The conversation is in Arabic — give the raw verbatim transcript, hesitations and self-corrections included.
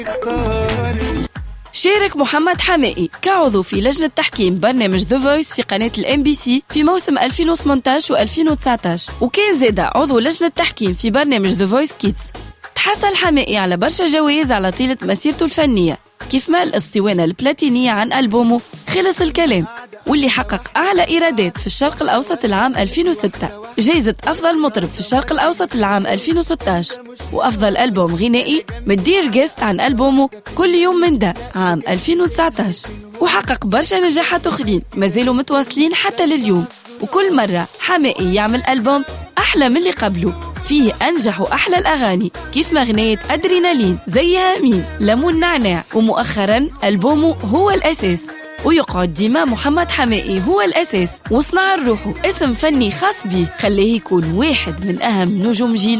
شارك محمد حمائي كعضو في لجنة تحكيم برنامج The Voice في قناة الام بي سي في موسم ألفين وثمانية عشر وألفين وتسعة عشر، وكان زاد عضو لجنة تحكيم في برنامج The Voice Kids. تحصل حمائي على برشا جوائز على طيلة مسيرته الفنية، كيف ما الاسطوانة البلاتينية عن ألبومه خلص الكلام، واللي حقق أعلى إيرادات في الشرق الأوسط العام ألفين وستة، جايزة أفضل مطرب في الشرق الأوسط العام ألفين وستة عشر، وأفضل ألبوم غنائي مدير جيست عن ألبومه كل يوم من ده عام ألفين وتسعة عشر، وحقق برشا نجاحات أخرين مازالوا متواصلين حتى لليوم. وكل مرة حمائي يعمل ألبوم أحلى من اللي قبله، فيه أنجح وأحلى الأغاني كيف ما غنية أدرينالين، زيها مين، ليمون نعناع، ومؤخرا ألبومه هو الأساس. ويقعد ديما محمد حمائي هو الأساس، وصنع الروح اسم فني خاص به خليه يكون واحد من أهم نجوم جيل